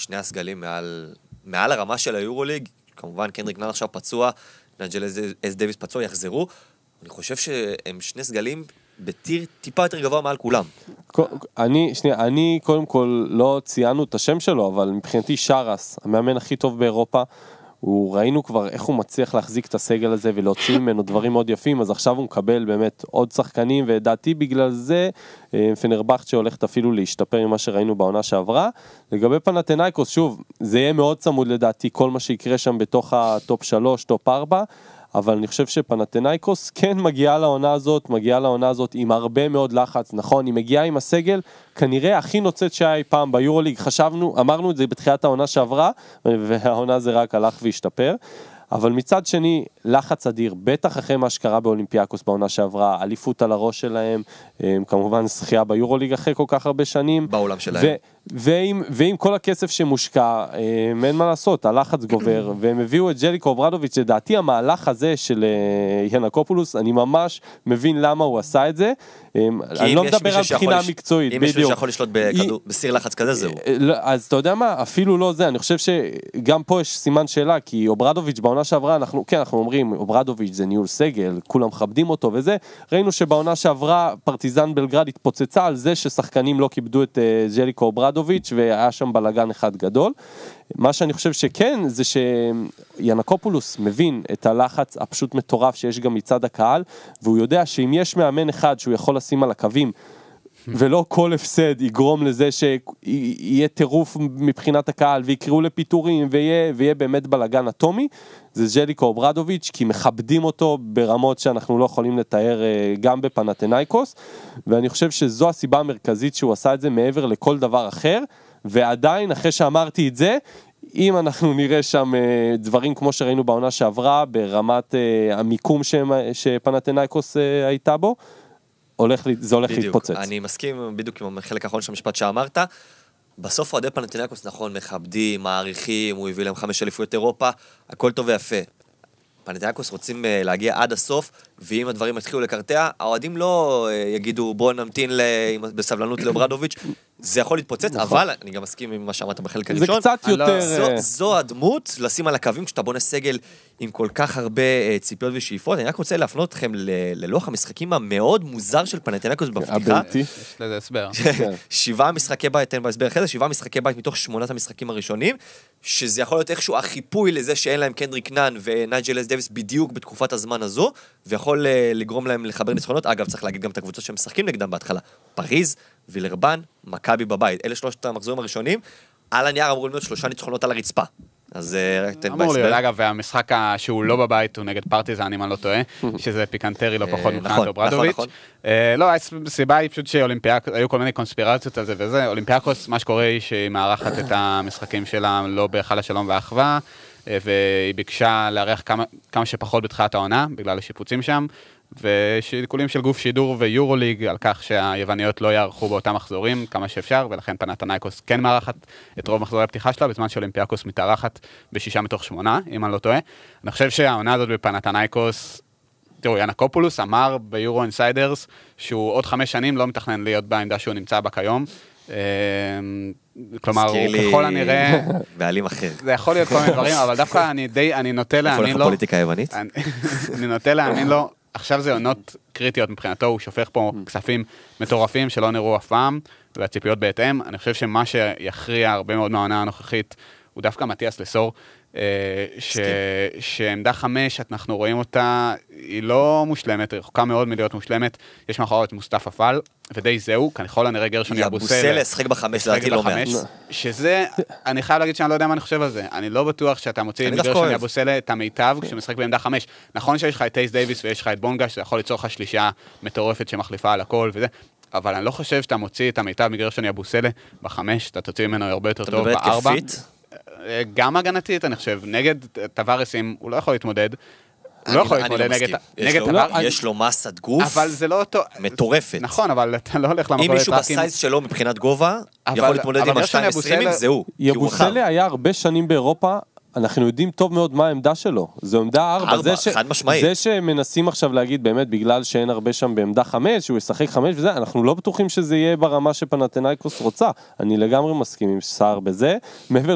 שני הסגלים מעל הרמה של היורוליג, כמובן קנדריק נאן עכשיו פצוע, ניג'ל אס דייביס פצוע, יחזרו, אני חושב שהם שני סגלים בטיר טיפה יותר גבוה מעל כולם. אני קודם כל לא ציינו את השם שלו, אבל מבחינתי שרס, המאמן הכי טוב באירופה, ראינו כבר איך הוא מצליח להחזיק את הסגל הזה ולהוציא ממנו דברים מאוד יפים, אז עכשיו הוא מקבל באמת עוד שחקנים, ודעתי בגלל זה פנרבכצ'ה שהולכת אפילו להשתפר ממה שראינו בעונה שעברה. לגבי פנתנייקוס, שוב, זה יהיה מאוד צמוד לדעתי כל מה שיקרה שם בתוך הטופ 3, טופ 4, אבל אני חושב שפנתנייקוס כן מגיעה לעונה הזאת עם הרבה מאוד לחץ, נכון, היא מגיעה עם הסגל, כנראה הכי נוצאת שהיה פעם ביורוליג, אמרנו את זה בתחילת העונה שעברה, והעונה זה רק הלך והשתפר, אבל מצד שני, לחץ אדיר, בטח אחרי מה שקרה באולימפיאקוס בעונה שעברה, אליפות על הראש שלהם, כמובן שחייה ביורוליג אחרי כל כך הרבה שנים. בעולם שלהם. ועם כל הכסף שמושקע, אין מה לעשות, הלחץ גובר, והם הביאו את ג'ליקו אוברדוביץ', לדעתי המהלך הזה של ינקופולוס, אני ממש מבין למה הוא עשה את זה, אני לא מדבר על בחינה מקצועית. אם יש מישהו שיכול לשלוט בסיר לחץ כזה, זהו. אז אתה יודע מה, אפילו לא זה, אני חושב שגם פה יש סימן שאלה, כי אוברדוביץ' בעונה שעברה, אנחנו אומרים, אוברדוביץ' זה ניהול סגל, כולם מכבדים אותו וזה, ראינו שבעונה שעברה פרטיזן בלגרד התפוצצה על זה ששחקנים לא כיבדו את ג'ליקו אוברדוביץ' והיה שם בלגן אחד גדול. מה שאני חושב שכן, זה שינקופולוס מבין את הלחץ הפשוט מטורף שיש גם מצד הקהל, והוא יודע שאם יש מאמן אחד שהוא יכול לשים על הקווים, ולא כל הפסד יגרום לזה שיהיה טירוף מבחינת הקהל, ויקראו לפיטורים, ויהיה באמת בלגן אטומי, זה ג'ליקו אוברדוביץ', כי מכבדים אותו ברמות שאנחנו לא יכולים לתאר גם בפנתנייקוס, ואני חושב שזו הסיבה המרכזית שהוא עשה את זה מעבר לכל דבר אחר, ועדיין, אחרי שאמרתי את זה, אם אנחנו נראה שם דברים כמו שראינו בעונה שעברה, ברמת המיקום שפנתנייקוס הייתה בו, זה הולך להתפוצץ. אני מסכים בדיוק עם החלק האחרון של המשפט שאמרת, בסוף אוהדי פנתנייקוס נכון, מכבדים, מעריכים, הוא הביא להם 5 אליפויות אירופה, הכל טוב ויפה. פנתנייקוס רוצים להגיע עד הסוף, ואם הדברים יתחילו לקרטע, האוהדים לא יגידו בוא נמתין בסבלנות לאוברדוביץ', זה יכול להתפוצץ, אבל אני גם מסכים עם מה שאמרת בחלק הראשון. זה קצת יותר... זו הדמות לשים על הקווים כשאתה בונה סגל עם כל כך הרבה ציפיות ושאיפות. אני רק רוצה להפנות אתכם ללוח המשחקים המאוד מוזר של פנתנייקוס בפתיחה. יש לזה הסבר. 7 משחקי בית, אין בהסבר אחרי זה, 7 משחקי בית מתוך 8 המשחקים הראשונים, שזה יכול להיות איכשהו החיפוי לזה שאין להם קנדריק נאן ונייג'ל אס דייביס בדיוק בתקופת הזמן הזו, ויכול לגרום להם לחבר ניצחונות. אגב, צריך להגיד גם את הקבוצות שהם משחקים נגדם בהתחלה. פריז, וילרבן, מכבי בבית. אלה 3 המחזורים הראשונים. על הנייר אמורים להיות 3 ניצחונות על הרצפה. אז רק תן בהסבר. אגב, והמשחק שהוא לא בבית הוא נגד פרטיזן, אם אני לא טועה, שזה פיקנטרי לא פחות מבחינת אוברדוביץ'. לא, הסיבה היא פשוט שהיו כל מיני קונספירציות על זה וזה. אולימפיאקוס, מה שקורה היא שהיא מארחת את המשחקים שלה לא בהיכל השלום והאחווה, והיא ביקשה לארח כמה שפחות בתחילת העונה, בגלל השיפוצים שם, ושיקולים של גוף שידור ויורוליג על כך שהיווניות לא יערכו באותם מחזורים כמה שאפשר, ולכן פנתנייקוס כן מארחת את רוב מחזורי הפתיחה שלה, בזמן שאולימפיאקוס מתארחת ב6 מתוך 8, אם אני לא טועה. אני חושב שהעונה הזאת בפנתנייקוס, תראו, ינקופולוס אמר ביורו אינסיידרס שהוא עוד 5 שנים לא מתכנן להיות בעמדה שהוא נמצא בה כיום. כלומר, הוא ככל הנראה... בעלים אחר. זה יכול להיות כל מיני דברים, אבל דווקא אני נוטה להאמין לו. פוליטיקה היוונית? אני נוטה להאמין לו. עכשיו זה עונות קריטיות מבחינתו, הוא שופך פה כספים מטורפים שלא נראו אף פעם, והציפיות בהתאם. אני חושב שמה שיכריע הרבה מאוד מהעונה הנוכחית, הוא דווקא מתיאס לסור, שעמדה 5, אנחנו רואים אותה, היא לא מושלמת, רחוקה מאוד מלהיות מושלמת, יש מאחורי את מוסטפא פאל, ודי זהו, כאן יכול הנראה גרשון יבוסלה שחק ב5, לדעתי לא מעט. שזה, אני חייב להגיד שאני לא יודע מה אני חושב על זה, אני לא בטוח שאתה מוציא מגרשון יבוסלה את המיטב כשמשחק בעמדה 5, נכון שיש לך את טייס דייביס ויש לך את בונגה, שזה יכול ליצור לך שלישה מטורפת שמחליפה על הכל וזה, אבל אני לא חושב שאתה מוציא את המיטב מגרשון יבוסלה ב5, אתה תוציא ממנו הרבה יותר טוב ב4. גם הגנתית, אני חושב, נגד טווארסים, הוא לא יכול להתמודד. הוא לא יכול להתמודד נגד טווארסים. יש לו מסת גוף אבל זה לא אותו... מטורפת. נכון, אבל אתה לא הולך למכולת אם מישהו בסייז שלו מבחינת גובה, יכול להתמודד עם ה-2.20, זהו. יבוסלה היה הרבה שנים באירופה, אנחנו יודעים טוב מאוד מה העמדה שלו. זו עמדה 4. חד משמעית. זה שמנסים עכשיו להגיד, באמת, בגלל שאין הרבה שם בעמדה 5, שהוא ישחק 5 וזה, אנחנו לא בטוחים שזה יהיה ברמה שפנתנייקוס רוצה. אני לגמרי מסכים עם שר בזה. מעבר